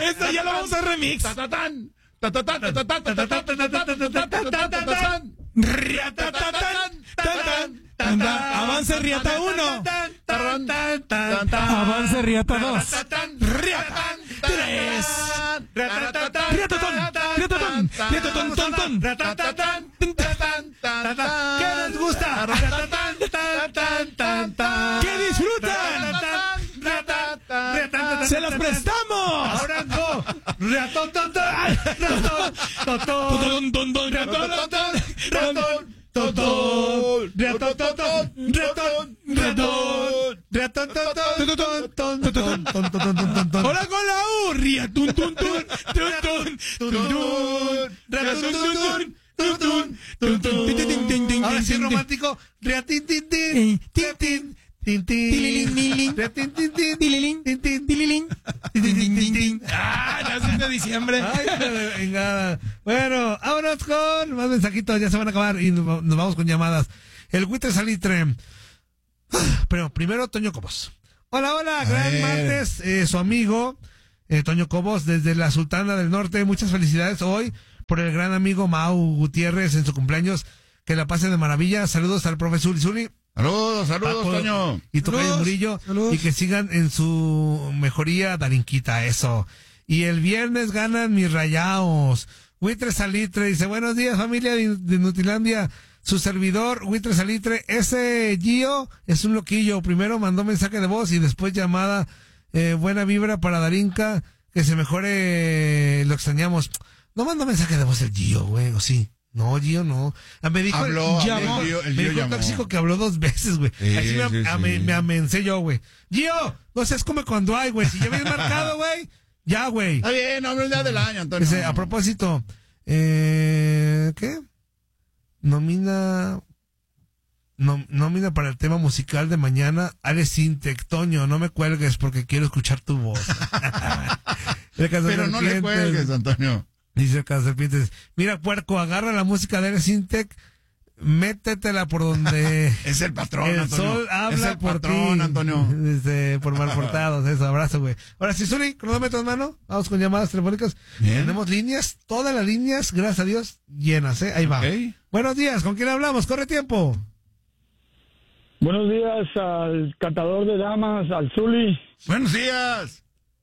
Esto ya lo vamos a remix. Avance Riata 1. Avance Riata 2. Riata 3. Riatatón. ¿Qué les gusta? ¿Qué disfrutan? ¡Se los prestamos! Ahora no. Hola con la U. Riatun tun tun tun. Ahora sí romántico. Ya es de diciembre. Bueno, vámonos con más mensajitos, ya se van a acabar y nos vamos con llamadas. El Buitre Salitre. Pero primero Toño Cobos. Hola, gran martes, su amigo Toño Cobos desde la Sultana del Norte. Muchas felicidades hoy por el gran amigo Mau Gutiérrez en su cumpleaños. Que la pasen de maravilla. Saludos al profesor Zuli. Saludos, Paco, Toño. Y Tocayo Murillo. Saludos. Y que sigan en su mejoría, Darinquita, eso. Y el viernes ganan mis rayados. Buitre Salitre dice, buenos días familia de Nutilandia. Su servidor, Buitre Salitre. Ese Gio es un loquillo. Primero mandó mensaje de voz y después llamada. Buena vibra para Darinka. Que se mejore, lo extrañamos. No mandó mensaje de voz el Gio, güey, o sí. No, Gio, no. Me dijo el Gio llamó. Tóxico que habló 2 veces, güey. Sí, Así sí. me amencé yo, güey. Gio, no seas como cuando hay, güey. Si ya habías marcado, güey. Ya, güey. Está bien, hombre, el día del año, Antonio. Dice, a propósito, ¿qué? Nómina para el tema musical de mañana. Alex Intec, Toño, no me cuelgues porque quiero escuchar tu voz. Pero no le cuelgues, Antonio. Dice el Cazaserpientes, mira puerco, agarra la música de Alex Intec, métetela por donde Es el patrón, el Antonio. sol habla Es el por patrón, ti. Antonio. Dice, por mal portados, eso, abrazo, güey. Ahora sí, Zuli, cronómetro en mano, vamos con llamadas telefónicas. Bien. Tenemos líneas, todas las líneas, gracias a Dios, llenas, ahí va. Ok. Buenos días, ¿con quién hablamos? Corre tiempo. Buenos días al cantador de damas, al Zuli, Buenos días.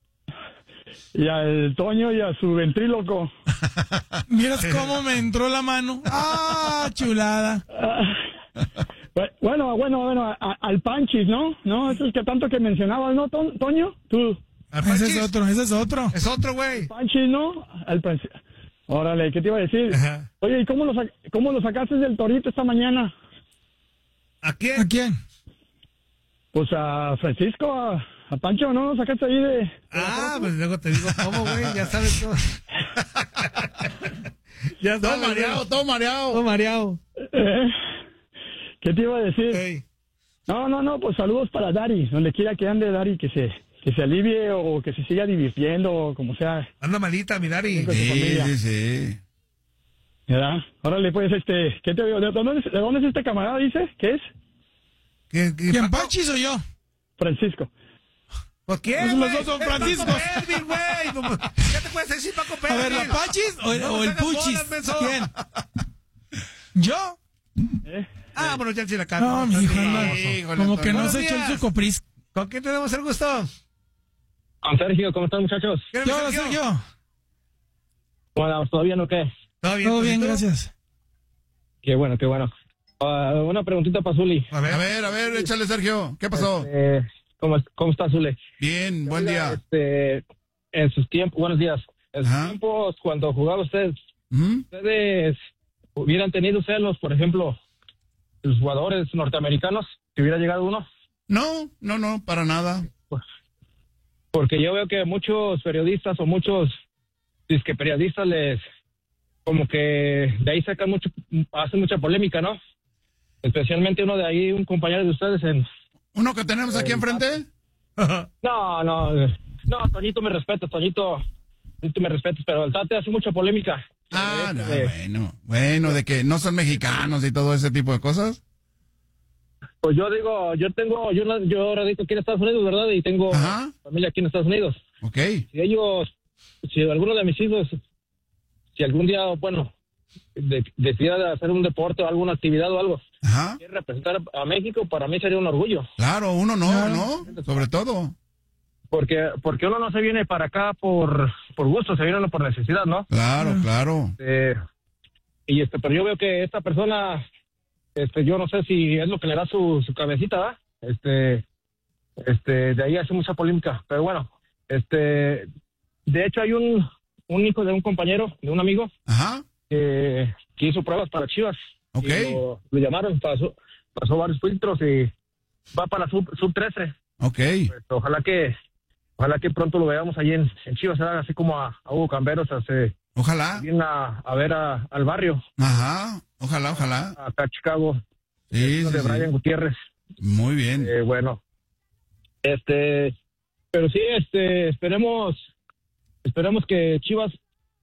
y al Toño y a su ventríloco. Miras cómo me entró la mano. ¡Ah, chulada! Bueno, al Panchis, ¿no? No, eso es que tanto que mencionabas, ¿no, Toño? Tú, Ese es otro. Es otro, güey. Panchis, ¿no? Al Panchis. Órale, ¿qué te iba a decir? Ajá. Oye, ¿y cómo lo sacaste del torito esta mañana? ¿A quién? ¿A quién? Pues a Francisco, a Pancho, ¿no? Lo sacaste ahí de... Pues luego te digo cómo, güey, ya sabes todo. Ya Todo sabes, mareado, güey. todo mareado. Todo mareado. ¿Qué te iba a decir? Ey. No, pues saludos para Dari, donde quiera que ande Dari, que se alivie o que se siga divirtiendo, o como sea, Anda malita, mi Dari. con su familia. Sí. ¿Verdad? Órale, pues, ¿qué te digo? ¿De dónde es este camarada, dice? ¿Qué es? ¿Quién, Panchis o yo? Francisco. ¿Por qué? Pues los dos son Francisco. Paco Pervin, güey. Como- ¿Qué te puedes decir, Paco A Pervin? ver, ¿la Panchis o No el hagas Puchis? bolas, menso. ¿Quién? ¿Yo? Bueno, ya sí la cago. No, mi hijo, Híjole, como que no Buenos se echó el días. sucopris. ¿Con quién tenemos el gusto? Con Sergio, ¿cómo están, muchachos? ¿Quién ¿Qué es onda, Sergio? Bueno, ¿todavía no qué? Todo bien, Todo bien, ¿tú? gracias. Qué bueno, qué bueno. Una preguntita para Zuli. A ver. A ver, échale, Sergio. ¿Qué pasó? ¿Cómo está Zuli? Bien, buen día. En sus tiempos, buenos días. En sus Ajá. tiempos, cuando jugaba ustedes, ¿Mm? ¿ustedes hubieran tenido celos, por ejemplo, los jugadores norteamericanos, si hubiera llegado uno? No, para nada. Porque yo veo que muchos periodistas o muchos disque periodistas como que de ahí sacan hacen mucha polémica, ¿no? Especialmente uno de ahí, un compañero de ustedes ¿Uno que tenemos aquí enfrente? No, Toñito me respetas, pero el Tate hace mucha polémica. Bueno, de que no son mexicanos y todo ese tipo de cosas. Pues yo digo, yo radico aquí en Estados Unidos, ¿verdad? Y tengo Ajá. familia aquí en Estados Unidos. Ok. Si ellos si alguno de mis hijos, si algún día, bueno, decida hacer un deporte o alguna actividad o algo, Ajá. quiere representar a México, para mí sería un orgullo. Claro, uno no, sobre todo. Porque uno no se viene para acá por gusto, se viene uno por necesidad, ¿no? Claro. Pero yo veo que esta persona, yo no sé si es lo que le da su cabecita, ¿verdad? De ahí hace mucha polémica, pero bueno, de hecho hay un hijo de un compañero, de un amigo, Ajá. que hizo pruebas para Chivas. Ok. Y lo llamaron, pasó varios filtros y va para la sub 13. Ok. Pues, ojalá que pronto lo veamos allí en Chivas, ¿verdad? Así como a Hugo Camberos, Ojalá. vienen a ver al barrio, Ajá. Ojalá. acá a Chicago, Sí, de Brian Gutiérrez. Muy bien. Bueno, pero sí, esperemos que Chivas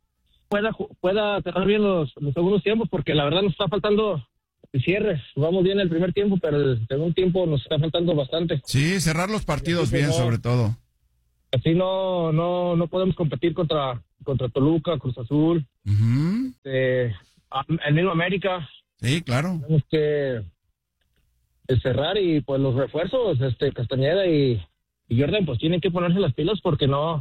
pueda cerrar bien los segundos tiempos, porque la verdad nos está faltando el cierre. Jugamos bien el primer tiempo, pero el segundo tiempo nos está faltando bastante. Sí, cerrar los partidos bien, sobre todo. Así no podemos competir contra Toluca, Cruz Azul, Ujú. el mismo América. Sí, claro. Tenemos que cerrar, y pues los refuerzos, Castañeda y Jordan, pues tienen que ponerse las pilas, porque no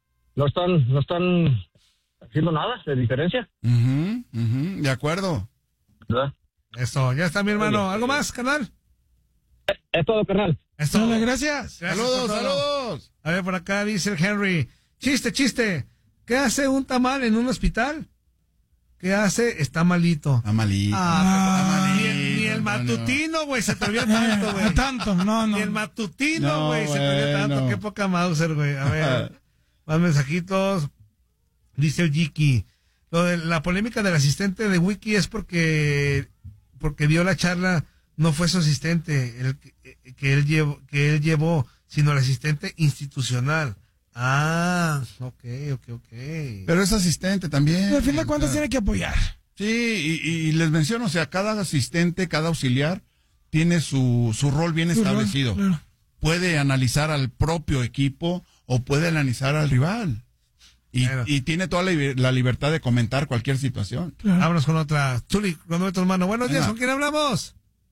están haciendo nada de diferencia, Ujú. De acuerdo. ¿verdad? Eso, ya está mi hermano. ¿Algo más, canal? Es todo, carnal. Eso. Dale, gracias. Saludos. A ver, por acá dice el Henry. Chiste. ¿Qué hace un tamal en un hospital? ¿Qué hace? Está malito. Amalito. Ni el matutino, güey, se atrevió tanto, güey. Tanto, no. Ni el matutino, No, güey, se atrevió tanto. bueno. Qué poca Mauser, güey. A ver, más mensajitos. Dice el Jiki. Lo de la polémica del asistente de Wiki es porque dio la charla, no fue su asistente el que él llevó, sino el asistente institucional. Ah, ok. Pero es asistente también. Al fin de cuentas tiene que apoyar. Sí, y les menciono, o sea, cada asistente, cada auxiliar tiene su rol bien Su rol, establecido. claro. Puede analizar al propio equipo o puede analizar al rival. Claro. Y tiene toda la libertad de comentar cualquier situación. Claro. Vámonos con otra. Chuli, cuando tu hermano. Buenos días, Venga. ¿con quién hablamos?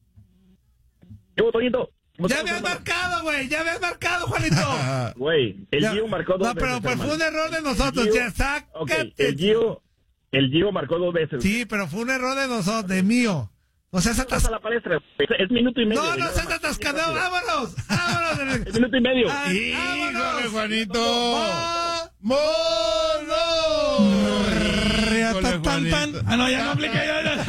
Yo, Toñito. Ya habías marcado, Juanito. Güey, el Ya- Gio marcó dos No, pero veces, fue un hermano. error de nosotros, El Gio- ya sácate. El Gio marcó 2 veces. Sí, pero fue un error de nosotros, de mío. No seas Pasa atascado. la palestra. Es minuto y medio. No, güey, no nada seas más. atascado, Rápido. vámonos. Es minuto y medio. ¡Híjole, Juanito! ¡Ah! ¡Mono! Híjole, Tan. Ah, no, ya no apliqué. Ya.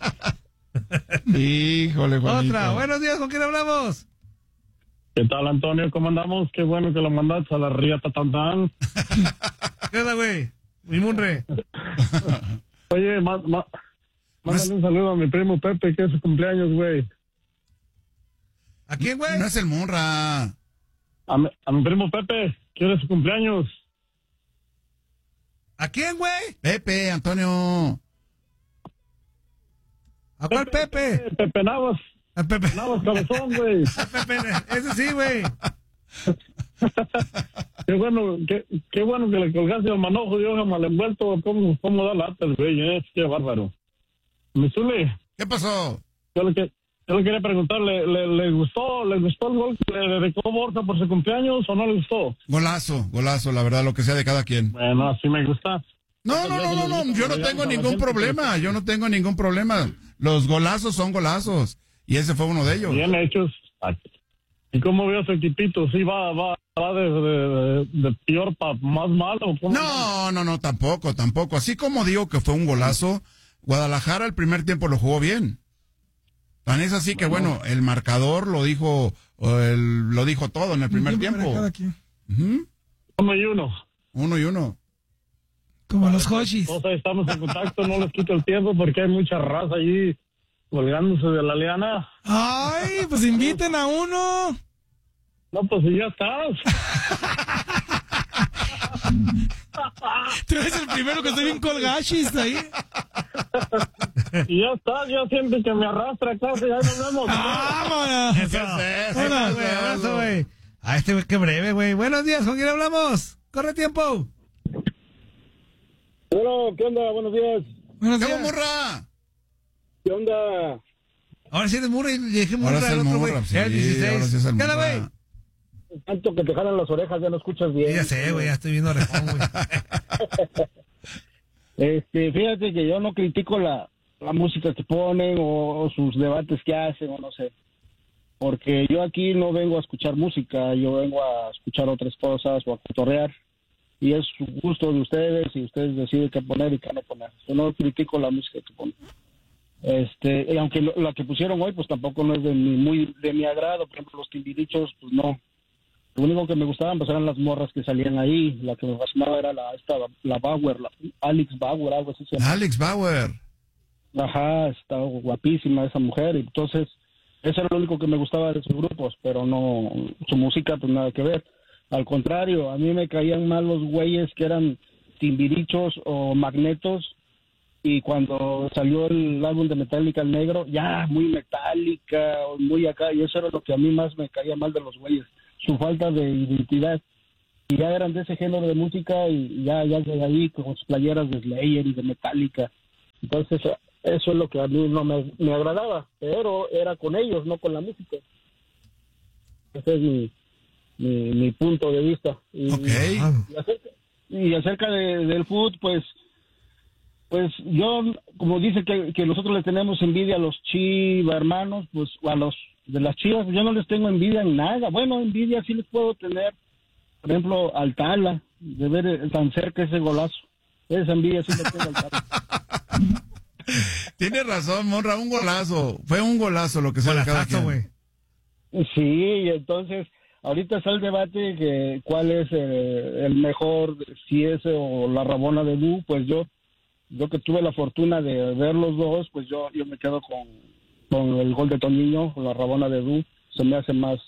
Híjole, Juanito. Otra, buenos días, ¿con quién hablamos? ¿Qué tal, Antonio? ¿Cómo andamos? Qué bueno que lo mandaste a la riata tan. ¿Qué onda, güey? Mi Munre. Oye, mándale un saludo a mi primo Pepe, que es su cumpleaños, güey. ¿A quién, güey? No es el Munra. A mi primo Pepe, que es su cumpleaños. ¿A quién, güey? Pepe, Antonio. ¿A cuál Pepe? Pepe Navas. A Pepe. Navas Cabezón, güey. A Pepe, ese sí, güey. Qué bueno que le colgaste al manojo de hoja mal envuelto. ¿Cómo da lata el güey? Qué bárbaro. Mi Zuli, ¿Qué pasó? yo le quería preguntar, ¿le gustó el gol que le dedicó Borja por su cumpleaños o no le gustó? Golazo, la verdad, lo que sea de cada quien. Bueno, así me gusta. No, yo no tengo ningún problema. Los golazos son golazos. Y ese fue uno de ellos. Bien hechos. ¿Y cómo veo su equipito? ¿Sí va de peor para más malo? No, tampoco. Así como digo que fue un golazo, Guadalajara el primer tiempo lo jugó bien. Tan es así que, bueno, el marcador lo dijo todo en el primer tiempo. Cada quien. Ujú. 1-1. 1-1. Como los Hoshis. Entonces estamos en contacto, no les quito el tiempo porque hay mucha raza allí colgándose de la liana. Ay, pues inviten a uno. No, pues si ya estás. Tú eres el primero que estoy bien colgashis ahí. Y ya estás, ya siempre que me arrastra acá, ya nos vemos. ¡Vámonos! Hola, güey, abrazo, güey. Ah, este güey, qué breve, güey. Buenos días, ¿con quién hablamos? Corre tiempo. Bueno, ¿qué onda? Buenos días. Buenos ¿Qué días. morra? ¿Qué onda? Ahora sí eres Murra y le dije Murra Ahora es al el otro, güey. morra. Sí, El 16. ahora sí es el ¿Qué onda, güey? morra. Tanto que te jalan las orejas, ya no escuchas bien. Sí, ya sé, güey, ya estoy viendo orejón, güey. Fíjate que yo no critico la música que ponen o sus debates que hacen o no sé. Porque yo aquí no vengo a escuchar música, yo vengo a escuchar otras cosas o a cotorrear. Y es su gusto de ustedes y ustedes deciden qué poner y qué no poner. Yo no critico la música que ponen. Y aunque la que pusieron hoy pues tampoco no es muy de mi agrado. Por ejemplo, los Timbirichos, pues no. Lo único que me gustaban pues eran las morras que salían ahí. La que me fascinaba era la Bauer, Alex Bauer, algo así se llama. Alex Bauer. Ajá, estaba guapísima esa mujer. Y entonces, eso era lo único que me gustaba de sus grupos, pero no, su música pues nada que ver. Al contrario, a mí me caían mal los güeyes que eran Timbirichos o Magnetos. Y cuando salió el álbum de Metallica, el negro, ya muy Metallica, muy acá, y eso era lo que a mí más me caía mal de los güeyes, su falta de identidad. Y ya eran de ese género de música y ya de ahí con sus playeras de Slayer y de Metallica. Entonces, eso es lo que a mí no me agradaba, pero era con ellos, no con la música. Ese es mi punto de vista. Ok. Y acerca del fútbol, pues yo, como dice que nosotros le tenemos envidia a los Chivas hermanos, pues a los de las Chivas, yo no les tengo envidia en nada. Bueno, envidia sí les puedo tener, por ejemplo, al Tala, de ver tan cerca ese golazo. Esa envidia sí le tengo al Tala. Tienes razón, morra, un golazo. Fue un golazo lo que sea de cada Golazazo, quien. güey. Sí, y entonces, ahorita está el debate que cuál es el mejor, si ese o la Rabona de Du. Pues yo que tuve la fortuna de ver los dos, pues yo me quedo con el gol de Toñiño, la Rabona de Du. Se me hace más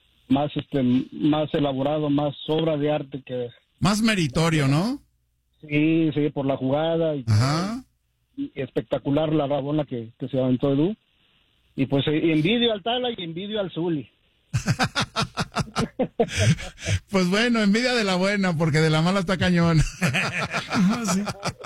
elaborado, más obra de arte que... Más meritorio, ¿no? Sí, por la jugada y Ajá. y espectacular la Rabona que se aventó Edu. Y pues envidio al Tala y envidio al Zuli. Pues bueno, envidia de la buena, porque de la mala está cañón. Sí.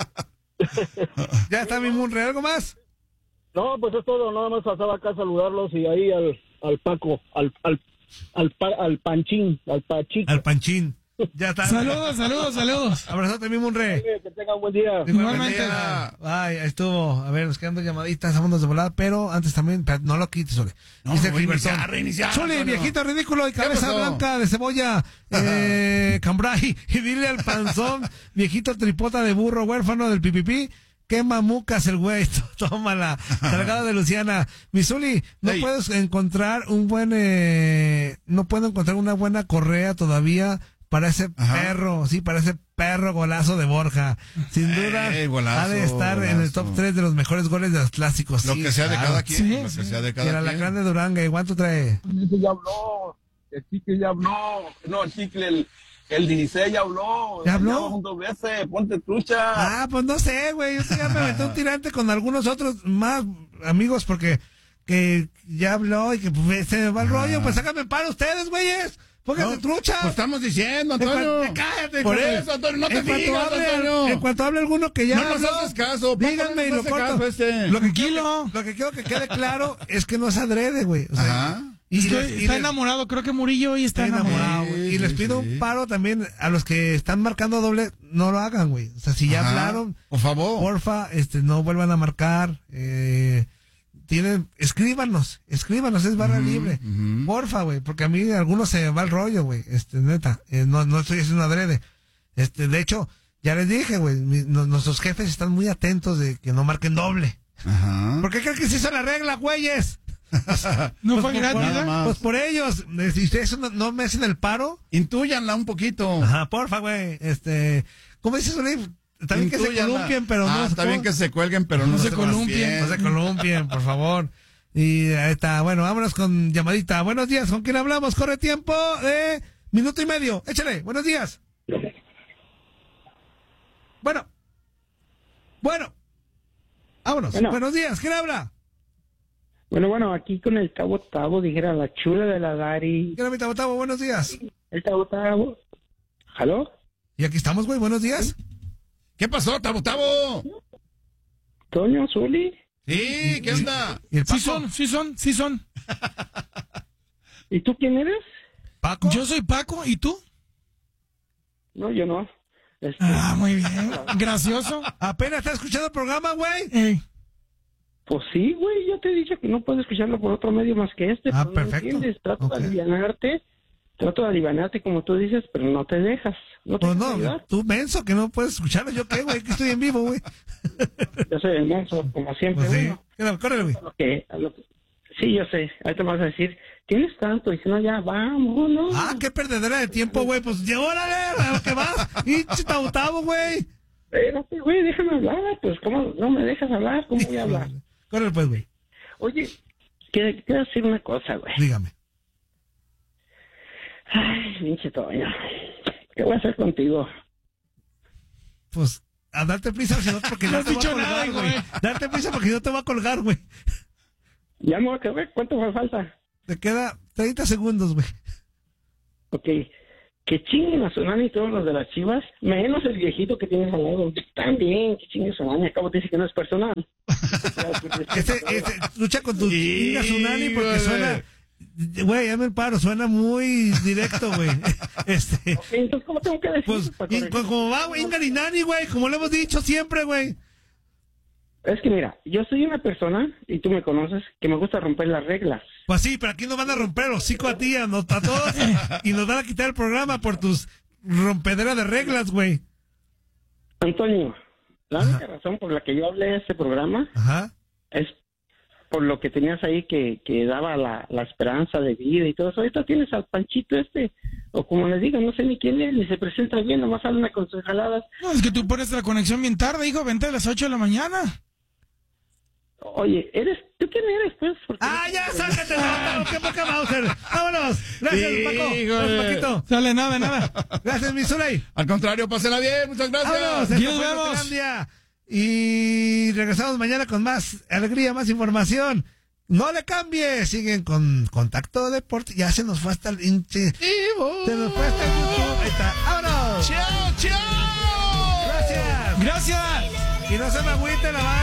Ya está mi Murra, ¿algo más? No, pues es todo, nada más pasaba acá a saludarlos y ahí al Paco, al Panchín, al Pachico. Al Panchín. Ya está. Saludos. Abrazote, mi Murra. Que tengan buen día. Igualmente. Buen día. Ay, ahí estuvo. A ver, nos quedan 2 llamaditas, vámonos de volada, pero antes también, no lo quites, Sole. No, Dice voy a Gilbertón. reiniciar, Sole, Antonio. viejito ridículo y cabeza pasó? blanca de cebolla, cambray, y dile al panzón, viejito tripota de burro, huérfano del pipipí, qué mamucas el güey, tómala, cargada de Luciana. Misuli, no Ey. puedes encontrar no puedo encontrar una buena correa todavía para ese perro, sí, para ese perro golazo de Borja. Sin duda, Golazo, ha de estar en el top 3 de los mejores goles de los clásicos. Lo sí, que sea de claro. cada quien. Sí, Lo que sí. sea de Y cada el quien. alacrán de Duranga, ¿y cuánto trae? Ya habló, el Chicle ya habló, no, el Chicle, el 16 ya habló. ¿Ya habló? Ya vamos 2 veces, ponte trucha. Ah, pues no sé, güey. Yo ya me aventé un tirante con algunos otros más amigos porque que ya habló y que pues, se me va el rollo. Pues háganme paro ustedes, güeyes. Pónganse No, trucha. Pues estamos diciendo, Antonio. Cállate, Por compadre. eso, Antonio, no te En cuanto digas, hable- Antonio. En cuanto hable alguno que ya No nos habló, haces caso. Paco, díganme y no lo nos hace corto. caso este. Lo que quiero que quede claro es que no es adrede, güey. O sea, Ajá. y Está enamorado, creo que Murillo hoy está enamorado. güey. Sí, Y les sí, pido sí. un paro también a los que están marcando doble, no lo hagan, güey. O sea, si ya Ajá. hablaron, Por favor. porfa, no vuelvan a marcar. Escríbanos, es barra libre. ujú. Porfa, güey, porque a mí algunos se va el rollo, güey. Neta, no estoy haciendo adrede. De hecho, ya les dije, güey, nuestros jefes están muy atentos de que no marquen doble. Ajá. ¿Por qué creen que se hizo la regla, güeyes? No Pues fue por- gratis, nada ¿eh? más. Pues por ellos, si ustedes no me hacen el paro, Intúyanla un poquito. ajá, porfa, güey, ¿cómo dices, Olive? Está bien que se Intúyanla. columpien, pero no. Está bien que se cuelguen, pero no se se columpien. No se columpien, por favor. Y ahí está, bueno, vámonos con llamadita. Buenos días, ¿con quién hablamos? Corre tiempo de 1.5 minutos. Échale, buenos días. Bueno. Vámonos. Bueno. Buenos días, ¿quién habla? Bueno, aquí con el Tabo, dijera la chula de la Dari. ¿Quién habla, Tabo? Buenos días. El Tabo. ¿Aló? Y aquí estamos, güey, buenos días. ¿Qué pasó, Tabo? Toño, Zuli. Sí, ¿qué onda? ¿Y el Paco? Sí son. ¿Y tú quién eres? ¿Paco? Yo soy Paco, ¿y tú? No, yo no. Muy bien. Gracioso. ¿Apenas estás escuchando el programa, güey? Pues sí, güey, yo te he dicho que no puedo escucharlo por otro medio más que este. Ah, pero no perfecto. entiendes. Trato de alivianarte como tú dices, pero no te dejas. No te Pues dejas no, ayudar. tú menso que no puedes escucharlo. ¿Yo qué, güey? Que estoy en vivo, güey. Yo soy el monstruo, como siempre. Pues sí. Bueno, Córrele, güey. sí, yo sé. Ahorita me vas a decir, tienes tanto, y si no, ya, vámonos. Ah, qué perdedera de tiempo, güey. Pues ya, órale, a lo que vas. Y Tabo, güey. Espérate, güey, déjame hablar. Pues, ¿cómo no me dejas hablar? ¿Cómo voy a hablar? Córrele, pues, güey. Oye, quiero decir una cosa, güey. Dígame. Ay, pinche Toño. ¿Qué voy a hacer contigo? Pues, a darte prisa, si no, porque No no has te va a dicho colgar, nada, güey. güey. Darte prisa porque no te va a colgar, güey. Ya no, que ver, ¿cuánto me falta? Te queda 30 segundos, güey. Ok, que chinguen a Sonani y todos los de las Chivas, menos el viejito que tienes al lado. También, que chinguen a Sonani, acabo de decir que no es personal. Lucha con tu chinga Tsunami porque güey. suena... Güey, ya me paro, suena muy directo, güey. Ok, entonces, ¿cómo tengo que decir? Pues, como va, güey, Inga ni Nani, güey, como lo hemos dicho siempre, güey. Es que mira, yo soy una persona, y tú me conoces, que me gusta romper las reglas. Pues sí, pero aquí nos van a romper el hocico a ti, a todos, y nos van a quitar el programa por tus rompederas de reglas, güey. Antonio, la única razón por la que yo hablé de este programa Ajá. es por lo que tenías ahí que daba la esperanza de vida y todo eso. Ahorita tienes al Panchito o como les digo, no sé ni quién es, ni se presenta bien, nomás habla con sus jaladas. No, es que tú pones la conexión bien tarde, hijo. Vente a las 8 de la mañana. Oye, ¿tú quién eres, pues? Porque Ya, sácate, no, qué poca Mauser. Vámonos. Gracias, Sí, Paco. güey. Gracias, Paquito. Sale, nada. Gracias, mi Zuley. Al contrario, pásenla bien, muchas Vámonos. gracias. Esto Nos fue vemos. Nutilandia. Y regresamos mañana con más alegría, más información. No le cambie. Siguen con Contacto Deporte. Ya se nos fue hasta el hinche. Se nos fue hasta el YouTube. Ahí está. ¡Vámonos! ¡Chao! Gracias. Gracias. Y no se me agüite la banda.